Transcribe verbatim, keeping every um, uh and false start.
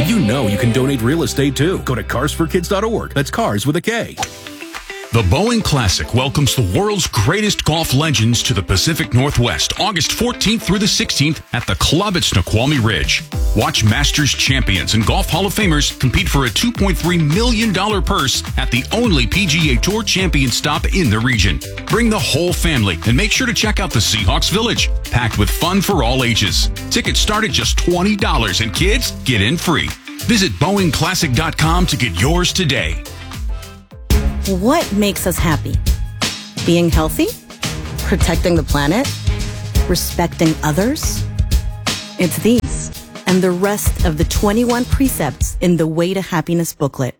you know you can donate real estate too. Go to cars for kids dot org. That's cars with a K. The Boeing Classic welcomes the world's greatest golf legends to the Pacific Northwest, August fourteenth through the sixteenth at the club at Snoqualmie Ridge. Watch Masters champions and Golf Hall of Famers compete for a two point three million dollars purse at the only P G A Tour champion stop in the region. Bring the whole family and make sure to check out the Seahawks Village, packed with fun for all ages. Tickets start at just twenty dollars and kids get in free. Visit Boeing Classic dot com to get yours today. What makes us happy? Being healthy? Protecting the planet? Respecting others? It's these and the rest of the twenty-one precepts in the Way to Happiness booklet.